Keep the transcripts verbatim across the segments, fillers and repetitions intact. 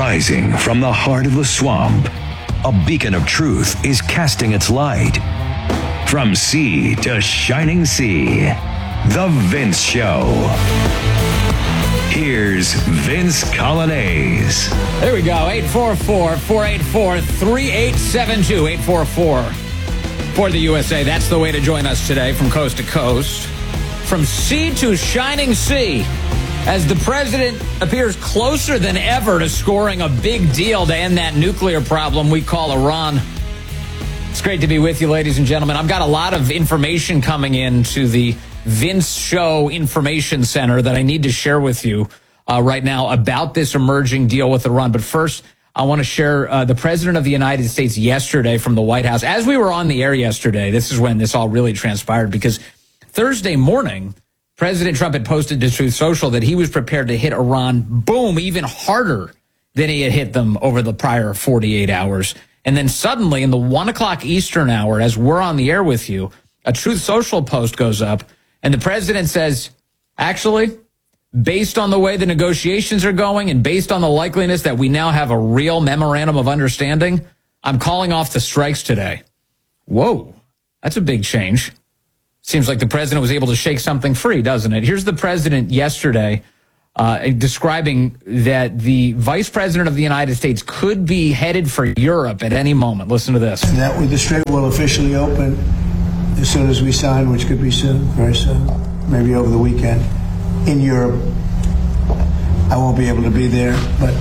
Rising from the heart of the swamp, a beacon of truth is casting its light. From sea to shining sea, The Vince Show. Here's Vince Coglianese. There we go. eight four four, four eight four, three eight seven two. eight four four for the U S A. That's the way to join us today from coast to coast. From sea to shining sea, as the president appears closer than ever to scoring a big deal to end that nuclear problem we call Iran. It's great to be with you, ladies and gentlemen. I've got a lot of information coming in to the Vince Show Information Center that I need to share with you uh, right now about this emerging deal with Iran. But first, I want to share uh, the president of the United States yesterday from the White House. As we were on the air yesterday, this is when this all really transpired, because Thursday morning, President Trump had posted to Truth Social that he was prepared to hit Iran, boom, even harder than he had hit them over the prior forty-eight hours. And then suddenly, in the one o'clock Eastern hour, as we're on the air with you, a Truth Social post goes up, and the president says, actually, based on the way the negotiations are going and based on the likeliness that we now have a real memorandum of understanding, I'm calling off the strikes today. Whoa, that's a big change. Seems like the president was able to shake something free, doesn't it? Here's the president yesterday uh, describing that the vice president of the United States could be headed for Europe at any moment. Listen to this. And that with the strait will officially open as soon as we sign, which could be soon, very soon, maybe over the weekend, in Europe. I won't be able to be there, but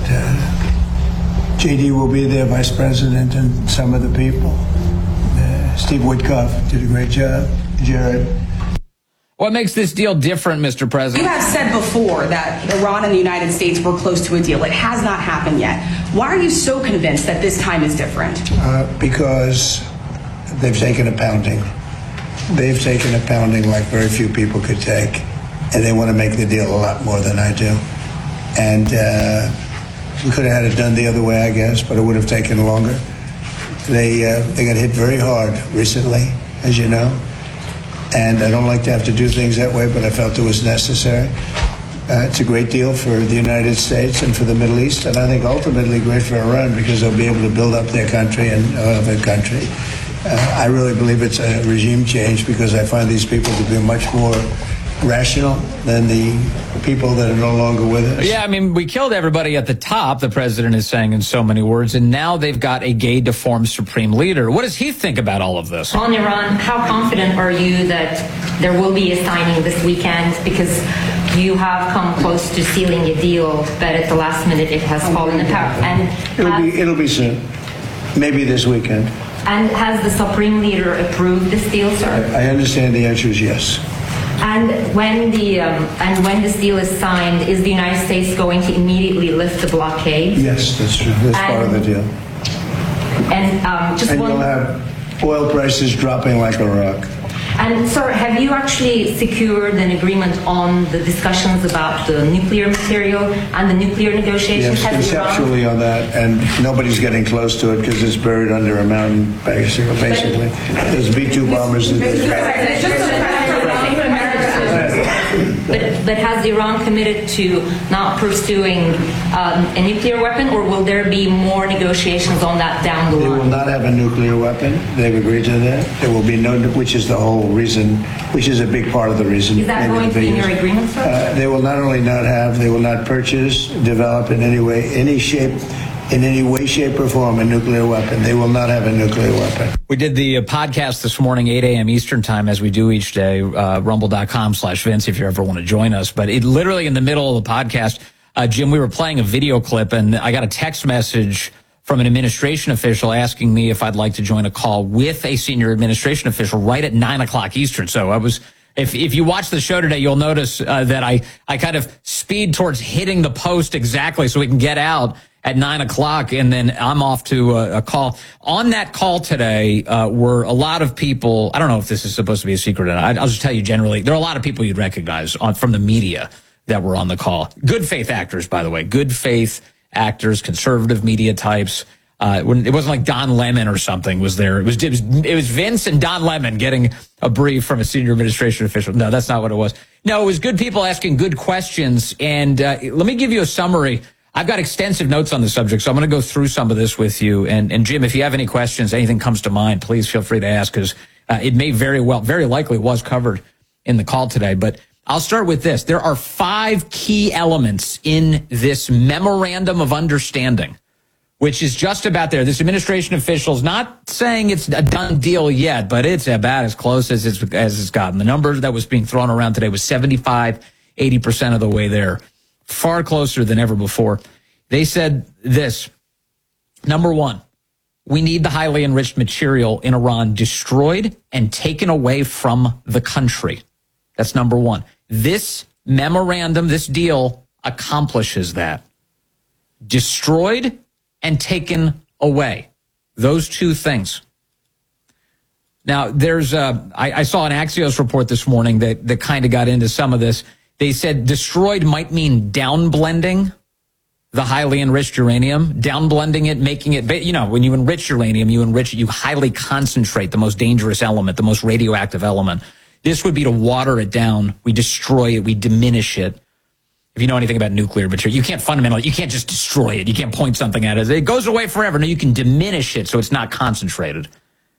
uh, J D will be there, vice president, and some of the people. Uh, Steve Witkoff did a great job. Jared. What makes this deal different, Mister President? You have said before that Iran and the United States were close to a deal. It has not happened yet. Why are you so convinced that this time is different? Uh, because they've taken a pounding. They've taken a pounding like very few people could take. And they want to make the deal a lot more than I do. And uh, we could have had it done the other way, I guess, but it would have taken longer. They, uh, they got hit very hard recently, as you know. And I don't like to have to do things that way, but I felt it was necessary. Uh, it's a great deal for the United States and for the Middle East, and I think ultimately great for Iran because they'll be able to build up their country and other country. Uh, I really believe it's a regime change because I find these people to be much more rational than the people that are no longer with us. Yeah, I mean, we killed everybody at the top, the president is saying in so many words, and now they've got a gay, deformed supreme leader. What does he think about all of this? On Iran, how confident are you that there will be a signing this weekend? Because you have come close to sealing a deal, but at the last minute it has fallen apart. And it'll has, be it'll be soon, maybe this weekend. And has the supreme leader approved this deal, sir? I, I understand the answer is yes. And when the um, and when this deal is signed, is the United States going to immediately lift the blockade? Yes, that's true. That's and, part of the deal. And um, just and one. You'll have oil prices dropping like a rock. And sir, have you actually secured an agreement on the discussions about the nuclear material and the nuclear negotiations? Yes, conceptually on that, and nobody's getting close to it because it's buried under a mountain, basically. basically. There's B two bombers. But, but has Iran committed to not pursuing um, a nuclear weapon, or will there be more negotiations on that down the line? They will not have a nuclear weapon. They've agreed to that. There will be no, which is the whole reason, which is a big part of the reason. Is that going to be in your agreement, sir? Uh, they will not only not have, they will not purchase, develop in any way, any shape, in any way, shape, or form a nuclear weapon. They will not have a nuclear weapon. We did the uh, podcast this morning, eight a.m. Eastern time, as we do each day, uh, rumble.com slash Vince, if you ever want to join us. But it literally in the middle of the podcast, uh, Jim, we were playing a video clip, and I got a text message from an administration official asking me if I'd like to join a call with a senior administration official right at nine o'clock Eastern. So I was... If if you watch the show today, you'll notice uh, that I, I kind of speed towards hitting the post exactly so we can get out at nine o'clock, and then I'm off to a, a call. On that call today uh, were a lot of people. I don't know if this is supposed to be a secret or not. I'll just tell you generally, there are a lot of people you'd recognize on, from the media that were on the call. Good faith actors, by the way. Good faith actors, conservative media types. Uh, it wasn't like Don Lemon or something was there. It was, it was, it was Vince and Don Lemon getting a brief from a senior administration official. No, that's not what it was. No, it was good people asking good questions. And uh, let me give you a summary. I've got extensive notes on the subject, so I'm going to go through some of this with you. And, and Jim, if you have any questions, anything comes to mind, please feel free to ask, because uh, it may very well, very likely was covered in the call today. But I'll start with this. There are five key elements in this memorandum of understanding, which is just about there. This administration official is not saying it's a done deal yet, but it's about as close as it's, as it's gotten. The number that was being thrown around today was seventy-five, eighty percent of the way there. Far closer than ever before. They said this. Number one, we need the highly enriched material in Iran destroyed and taken away from the country. That's number one. This memorandum, this deal accomplishes that. Destroyed and taken away. Those two things. Now, there's a, I, I saw an Axios report this morning that, that kind of got into some of this. They said destroyed might mean downblending the highly enriched uranium, downblending it, making it, you know, when you enrich uranium, you enrich it, you highly concentrate the most dangerous element, the most radioactive element. This would be to water it down. We destroy it. We diminish it. If you know anything about nuclear material, you can't fundamentally, you can't just destroy it. You can't point something at it. It goes away forever. No, you can diminish it so it's not concentrated.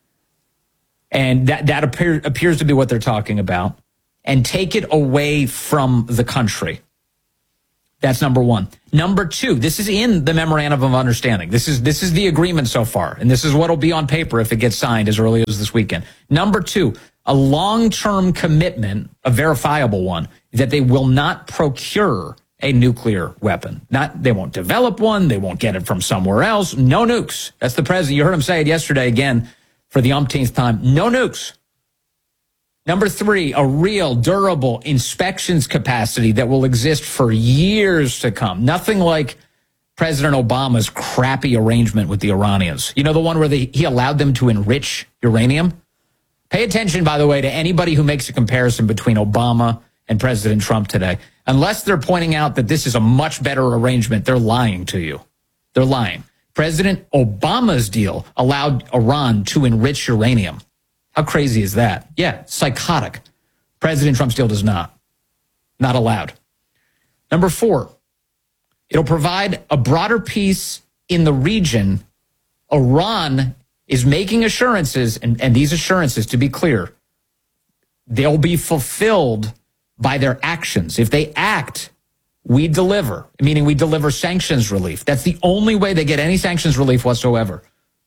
And that, that appear, appears to be what they're talking about. And take it away from the country. That's number one. Number two, this is in the memorandum of understanding. This is this is the agreement so far, and this is what will be on paper if it gets signed as early as this weekend. Number two, a long-term commitment, a verifiable one, that they will not procure a nuclear weapon. Not they won't develop one, they won't get it from somewhere else. No nukes. That's the president. You heard him say it yesterday again for the umpteenth time. No nukes. Number three, a real, durable inspections capacity that will exist for years to come. Nothing like President Obama's crappy arrangement with the Iranians. You know, the one where they, he allowed them to enrich uranium? Pay attention, by the way, to anybody who makes a comparison between Obama and President Trump today. Unless they're pointing out that this is a much better arrangement, they're lying to you. They're lying. President Obama's deal allowed Iran to enrich uranium. How crazy is that? Yeah, psychotic. President Trump's deal does not. Not allowed. Number four, it'll provide a broader peace in the region. Iran is making assurances, and, and these assurances, to be clear, they'll be fulfilled by their actions. If they act, we deliver, meaning we deliver sanctions relief. That's the only way they get any sanctions relief whatsoever.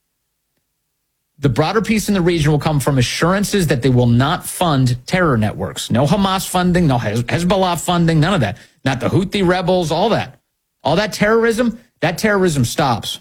The broader peace in the region will come from assurances that they will not fund terror networks. No Hamas funding, no Hezbollah funding, none of that. Not the Houthi rebels, all that. All that terrorism, that terrorism stops.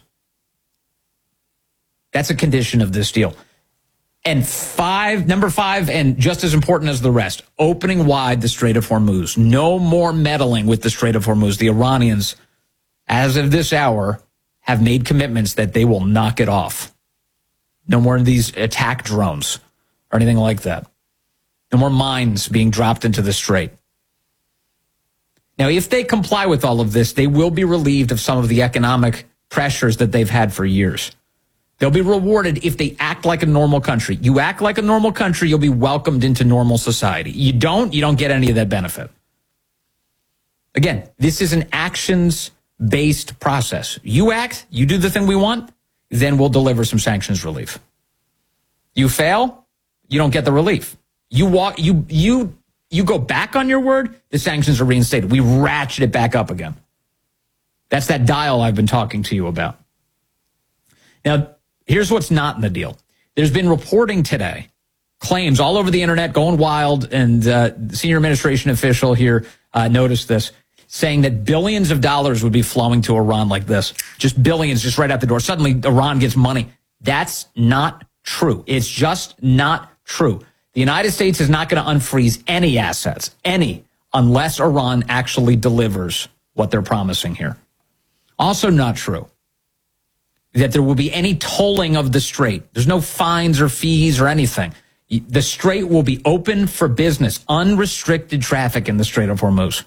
That's a condition of this deal. And five, number five, and just as important as the rest, opening wide the Strait of Hormuz. No more meddling with the Strait of Hormuz. The Iranians, as of this hour, have made commitments that they will knock it off. No more of these attack drones or anything like that. No more mines being dropped into the strait. Now, if they comply with all of this, they will be relieved of some of the economic pressures that they've had for years. They'll be rewarded if they act like a normal country. You act like a normal country, you'll be welcomed into normal society. You don't, you don't get any of that benefit. Again, this is an actions-based process. You act, you do the thing we want, then we'll deliver some sanctions relief. You fail, you don't get the relief. You walk, you you you go back on your word, the sanctions are reinstated. We ratchet it back up again. That's that dial I've been talking to you about. Now, here's what's not in the deal. There's been reporting today, claims all over the internet going wild, and uh, the senior administration official here uh, noticed this, saying that billions of dollars would be flowing to Iran like this. Just billions, just right out the door. Suddenly, Iran gets money. That's not true. It's just not true. The United States is not going to unfreeze any assets, any, unless Iran actually delivers what they're promising here. Also not true that there will be any tolling of the strait. There's no fines or fees or anything. The strait will be open for business, unrestricted traffic in the Strait of Hormuz.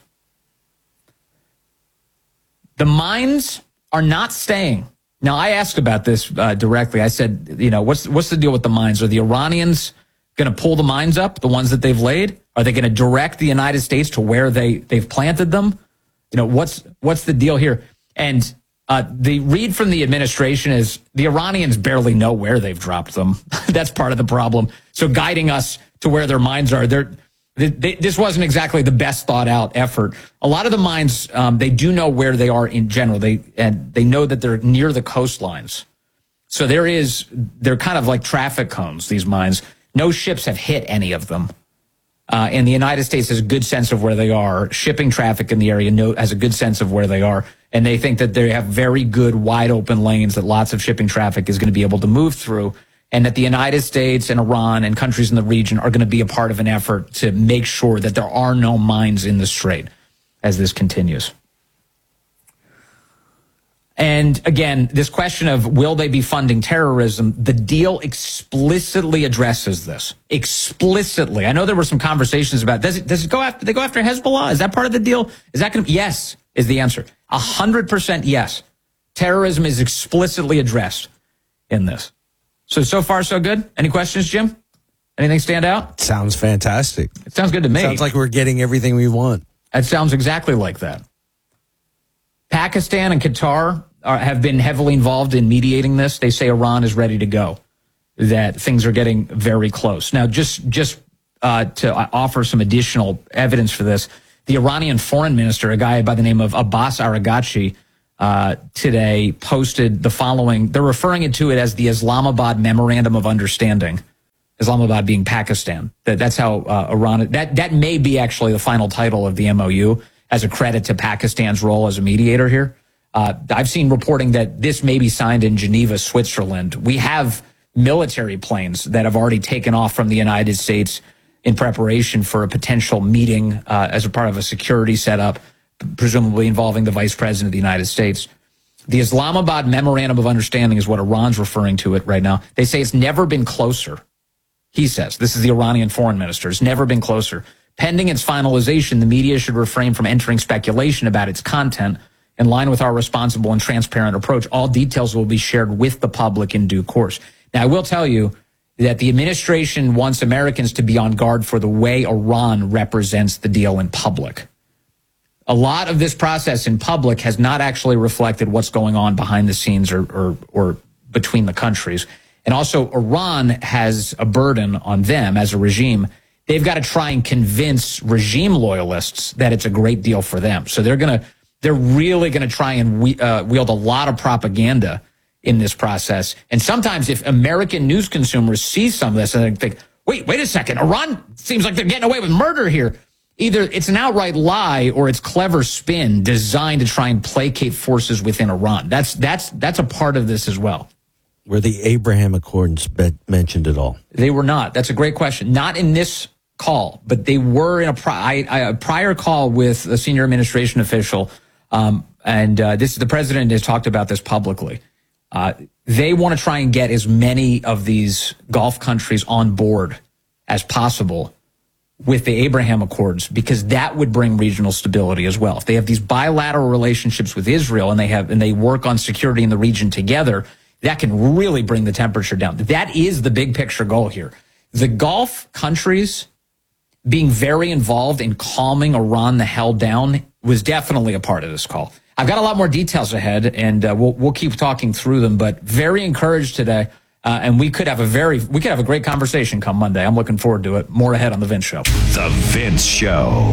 The mines are not staying. Now, I asked about this uh, directly. I said, you know, what's what's the deal with the mines? Are the Iranians going to pull the mines up, the ones that they've laid? Are they going to direct the United States to where they, they've planted them? You know, what's what's the deal here? And uh, the read from the administration is the Iranians barely know where they've dropped them. That's part of the problem. So guiding us to where their mines are, they're, they, they, this wasn't exactly the best thought out effort. A lot of the mines, um, they do know where they are in general. They and they know that they're near the coastlines. So there is, they're kind of like traffic cones, these mines. No ships have hit any of them. Uh, and the United States has a good sense of where they are. Shipping traffic in the area know, has a good sense of where they are. And they think that they have very good, wide open lanes that lots of shipping traffic is going to be able to move through. And that the United States and Iran and countries in the region are going to be a part of an effort to make sure that there are no mines in the strait as this continues. And again, this question of will they be funding terrorism, the deal explicitly addresses this. Explicitly. I know there were some conversations about, does it, does it go after, they go after Hezbollah? Is that part of the deal? Is that going to, yes, is the answer. A hundred percent yes. Terrorism is explicitly addressed in this. So, so far, so good. Any questions, Jim? Anything stand out? Sounds fantastic. It sounds good to me. Sounds like we're getting everything we want. It sounds exactly like that. Pakistan and Qatar are, have been heavily involved in mediating this. They say Iran is ready to go, that things are getting very close. Now, just just uh, to offer some additional evidence for this, the Iranian foreign minister, a guy by the name of Abbas Araghchi, uh, today posted the following. They're referring it to it as the Islamabad Memorandum of Understanding. Islamabad being Pakistan. That, that's how uh, Iran, that, that may be actually the final title of the M O U as a credit to Pakistan's role as a mediator here. Uh, I've seen reporting that this may be signed in Geneva, Switzerland. We have military planes that have already taken off from the United States in preparation for a potential meeting uh, as a part of a security setup, presumably involving the Vice President of the United States. The Islamabad Memorandum of Understanding is what Iran's referring to it right now. They say it's never been closer. He says, this is the Iranian foreign minister, it's never been closer. Pending its finalization, the media should refrain from entering speculation about its content. In line with our responsible and transparent approach, all details will be shared with the public in due course. Now, I will tell you that the administration wants Americans to be on guard for the way Iran represents the deal in public. A lot of this process in public has not actually reflected what's going on behind the scenes or, or, or between the countries. And also, Iran has a burden on them as a regime. They've got to try and convince regime loyalists that it's a great deal for them. So they're going to, they're really going to try and we, uh, wield a lot of propaganda in this process. And sometimes if American news consumers see some of this and they think, wait, wait a second, Iran seems like they're getting away with murder here. Either it's an outright lie or it's clever spin designed to try and placate forces within Iran. That's, that's, that's a part of this as well. Were the Abraham Accords mentioned at all? They were not. That's a great question. Not in this call, but they were in a, pri- I, a prior call with a senior administration official. Um, and uh, this the president has talked about this publicly. Uh, they want to try and get as many of these Gulf countries on board as possible with the Abraham Accords, because that would bring regional stability as well. If they have these bilateral relationships with Israel and they have and they work on security in the region together, that can really bring the temperature down. That is the big picture goal here. The Gulf countries being very involved in calming Iran the hell down was definitely a part of this call. I've got a lot more details ahead, and uh, we'll we'll keep talking through them. But very encouraged today, uh, and we could have a very we could have a great conversation come Monday. I'm looking forward to it. More ahead on the Vince Show. The Vince Show.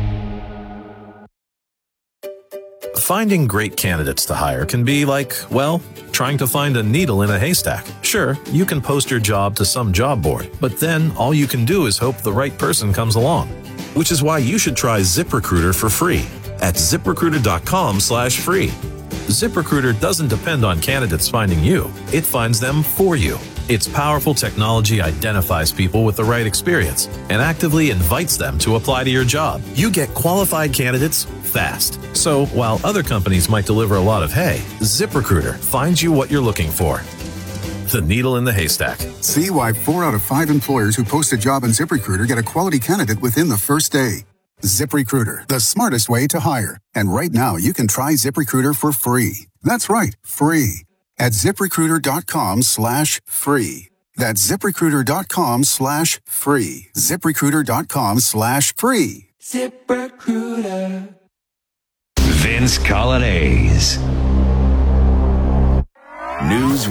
Finding great candidates to hire can be like, well, trying to find a needle in a haystack. Sure, you can post your job to some job board, but then all you can do is hope the right person comes along. Which is why you should try ZipRecruiter for free at ZipRecruiter.com slash free. ZipRecruiter doesn't depend on candidates finding you. It finds them for you. Its powerful technology identifies people with the right experience and actively invites them to apply to your job. You get qualified candidates fast. So while other companies might deliver a lot of hay, ZipRecruiter finds you what you're looking for. The needle in the haystack. See why four out of five employers who post a job on ZipRecruiter get a quality candidate within the first day. ZipRecruiter, the smartest way to hire. And right now, you can try ZipRecruiter for free. That's right, free. At ZipRecruiter.com slash free. That's ZipRecruiter.com slash free. ZipRecruiter.com slash free. ZipRecruiter. Vince Colonnese.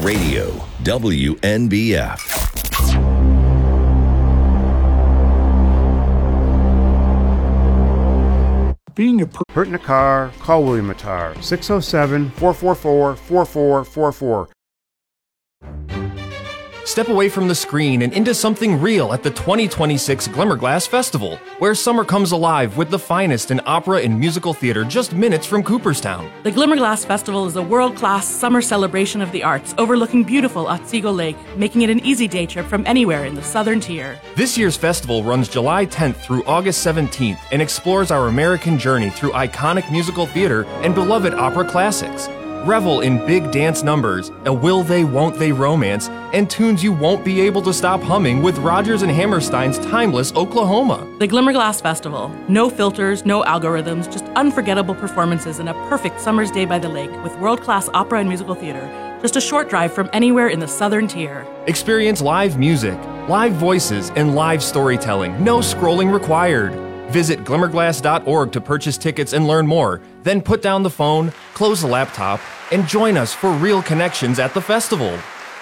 Radio, W N B F. Being a per- hurt in a car, call William Attar, six oh seven, four four four, four four four four. Step away from the screen and into something real at the twenty twenty-six Glimmerglass Festival, where summer comes alive with the finest in opera and musical theater just minutes from Cooperstown. The Glimmerglass Festival is a world-class summer celebration of the arts overlooking beautiful Otsego Lake, making it an easy day trip from anywhere in the southern tier. This year's festival runs July tenth through August seventeenth and explores our American journey through iconic musical theater and beloved opera classics. Revel in big dance numbers, a will they won't they romance, and tunes you won't be able to stop humming with Rodgers and Hammerstein's timeless Oklahoma. The Glimmerglass Festival. No filters, no algorithms, just unforgettable performances and a perfect summer's day by the lake with world-class opera and musical theater. Just a short drive from anywhere in the southern tier. Experience live music, live voices, and live storytelling. No scrolling required. Visit glimmerglass dot org to purchase tickets and learn more. Then put down the phone, close the laptop, and join us for real connections at the festival.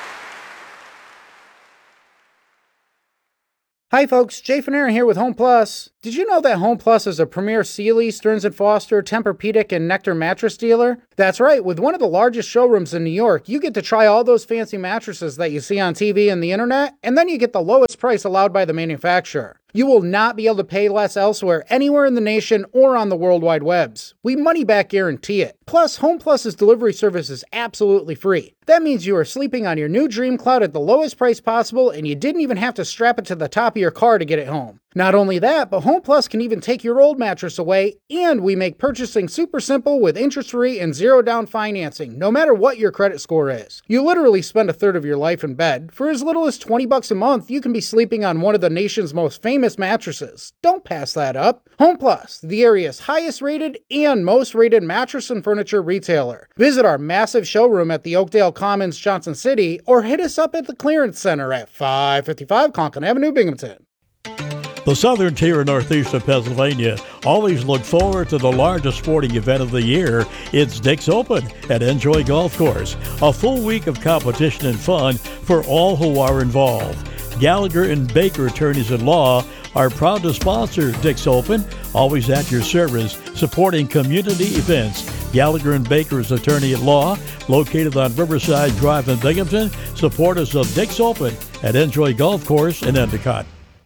Hi folks, Jay Fanera here with Home Plus. Did you know that Home Plus is a premier Sealy, Stearns and Foster, Tempur-Pedic, and Nectar mattress dealer? That's right, with one of the largest showrooms in New York, you get to try all those fancy mattresses that you see on T V and the internet, and then you get the lowest price allowed by the manufacturer. You will not be able to pay less elsewhere, anywhere in the nation or on the World Wide Webs. We money-back guarantee it. Plus, Home Plus's delivery service is absolutely free. That means you are sleeping on your new Dream Cloud at the lowest price possible, and you didn't even have to strap it to the top of your car to get it home. Not only that, but Home Plus can even take your old mattress away, and we make purchasing super simple with interest-free and zero-down financing, no matter what your credit score is. You literally spend a third of your life in bed. For as little as twenty bucks a month, you can be sleeping on one of the nation's most famous mattresses. Don't pass that up. Home Plus, the area's highest-rated and most-rated mattress and furniture retailer. Visit our massive showroom at the Oakdale Commons, Johnson City, or hit us up at the Clearance Center at five fifty-five Conklin Avenue, Binghamton. The southern tier and northeast of Pennsylvania always look forward to the largest sporting event of the year. It's Dick's Open at Enjoy Golf Course, a full week of competition and fun for all who are involved. Gallagher and Baker Attorneys at Law are proud to sponsor Dick's Open, always at your service, supporting community events. Gallagher and Baker's Attorney at Law, located on Riverside Drive in Binghamton, supporters of Dick's Open at Enjoy Golf Course in Endicott.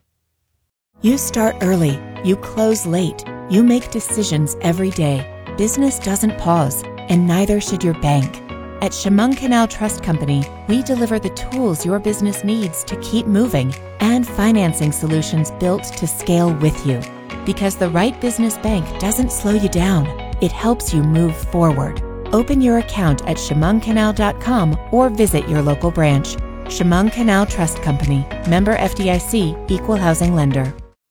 You start early, you close late, you make decisions every day. Business doesn't pause, and neither should your bank. At Chemung Canal Trust Company, we deliver the tools your business needs to keep moving and financing solutions built to scale with you. Because the right business bank doesn't slow you down, it helps you move forward. Open your account at chemung canal dot com or visit your local branch. Chemung Canal Trust Company, member F D I C, equal housing lender.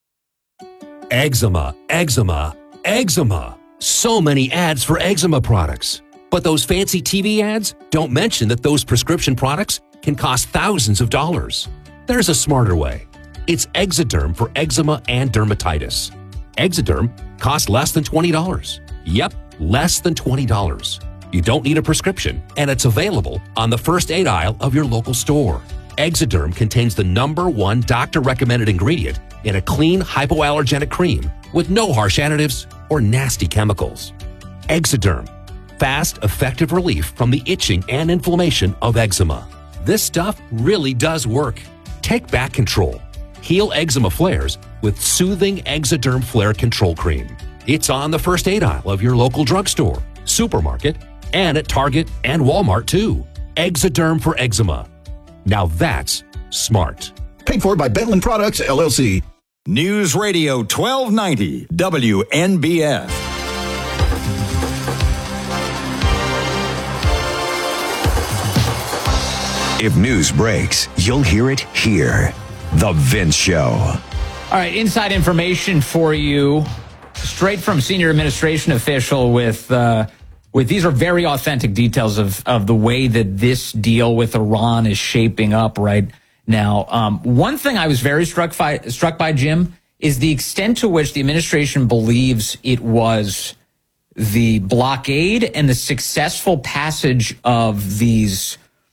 Eczema, eczema, eczema. So many ads for eczema products. But those fancy T V ads don't mention that those prescription products can cost thousands of dollars. There's a smarter way. It's Exoderm for eczema and dermatitis. Exoderm costs less than twenty dollars. Yep, less than twenty dollars. You don't need a prescription, and it's available on the first aid aisle of your local store. Exoderm contains the number one doctor-recommended ingredient in a clean, hypoallergenic cream with no harsh additives or nasty chemicals. Exoderm. Fast, effective relief from the itching and inflammation of eczema. This stuff really does work. Take back control. Heal eczema flares with soothing Exoderm Flare Control Cream. It's on the first aid aisle of your local drugstore, supermarket, and at Target and Walmart too. Exoderm for eczema. Now that's smart. Paid for by Bentland Products, L L C. News Radio twelve ninety, W N B F. If news breaks, you'll hear it here. The Vince Show. All right, inside information for you, straight from senior administration official with uh, with these are very authentic details of of the way that this deal with Iran is shaping up right now. Um, one thing I was very struck by, struck by, Jim, is the extent to which the administration believes it was the blockade and the successful passage of these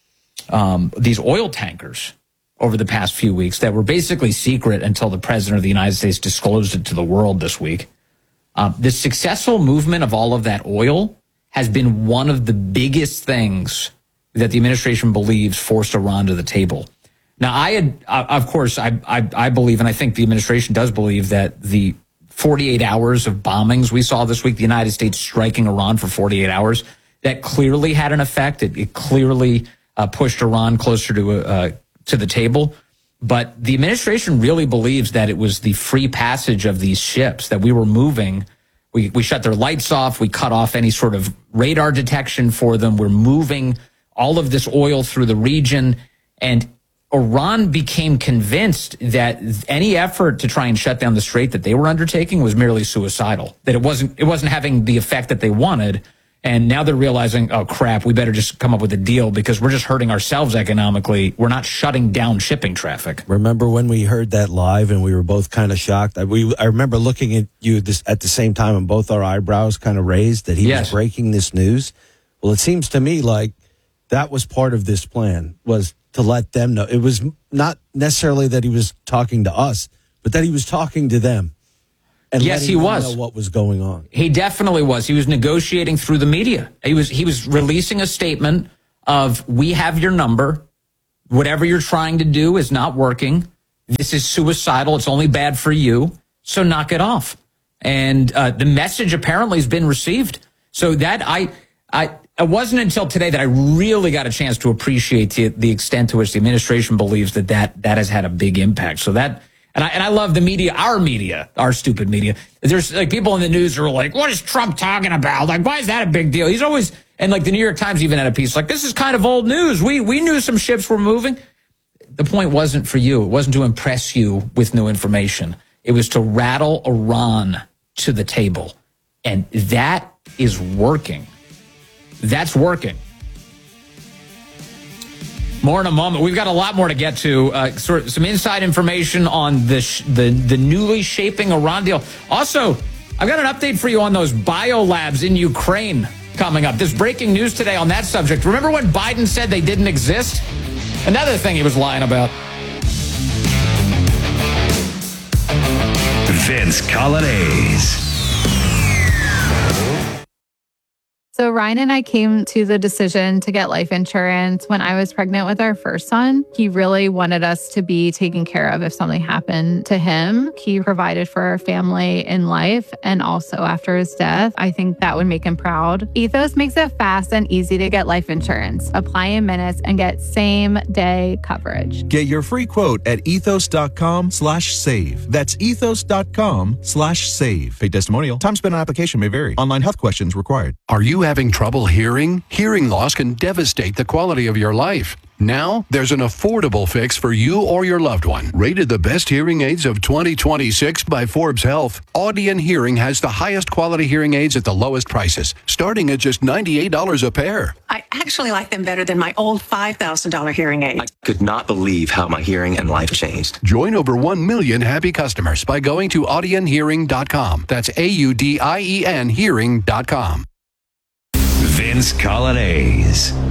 um, these oil tankers over the past few weeks that were basically secret until the president of the United States disclosed it to the world this week. Uh, the successful movement of all of that oil has been one of the biggest things that the administration believes forced Iran to the table. Now, I had, uh, of course, I, I, I believe, and I think the administration does believe, that the forty-eight hours of bombings we saw this week, the United States striking Iran for forty-eight hours, that clearly had an effect. It, it clearly uh, pushed Iran closer to uh, to the table. But the administration really believes that it was the free passage of these ships, that we were moving. We, we shut their lights off. We cut off any sort of radar detection for them. We're moving all of this oil through the region. And Iran became convinced that any effort to try and shut down the strait that they were undertaking was merely suicidal, that it wasn't, it wasn't having the effect that they wanted. And now they're realizing, oh, crap, we better just come up with a deal because we're just hurting ourselves economically. We're not shutting down shipping traffic. Remember when we heard that live and we were both kind of shocked? I, we, I remember looking at you this, at the same time and both our eyebrows kind of raised that he yes. was breaking this news. Well, it seems to me like that was part of this plan, was to let them know. It was not necessarily that he was talking to us, but that he was talking to them. And yes, he was. Know what was going on. He definitely was. He was negotiating through the media. He was he was releasing a statement of, we have your number. Whatever you're trying to do is not working. This is suicidal. It's only bad for you. So knock it off. And uh, the message apparently has been received. So that I I it wasn't until today that I really got a chance to appreciate the, the extent to which the administration believes that, that that has had a big impact. So that. And I, and I love the media, our media, our stupid media. There's like people in the news who are like, what is Trump talking about? Like, why is that a big deal? He's always, and like the New York Times even had a piece like, this is kind of old news. We, we knew some ships were moving. The point wasn't for you. It wasn't to impress you with new information. It was to rattle Iran to the table. And that is working. That's working. More in a moment. We've got a lot more to get to. Uh, sort of some inside information on the, sh- the the newly shaping Iran deal. Also, I've got an update for you on those biolabs in Ukraine coming up. There's breaking news today on that subject. Remember when Biden said they didn't exist? Another thing he was lying about. Vince Coglianese. So Ryan and I came to the decision to get life insurance when I was pregnant with our first son. He really wanted us to be taken care of if something happened to him. He provided for our family in life and also after his death. I think that would make him proud. Ethos makes it fast and easy to get life insurance. Apply in minutes and get same day coverage. Get your free quote at ethos.com slash save. That's ethos.com slash save. Paid testimonial. Time spent on application may vary. Online health questions required. Are you having trouble hearing? Hearing loss can devastate the quality of your life. Now, there's an affordable fix for you or your loved one. Rated the best hearing aids of twenty twenty-six by Forbes Health, Audion Hearing has the highest quality hearing aids at the lowest prices, starting at just ninety-eight dollars a pair. I actually like them better than my old five thousand dollars hearing aid. I could not believe how my hearing and life changed. Join over one million happy customers by going to audion hearing dot com. That's A U D I E N hearing dot com. Vince Coglianese.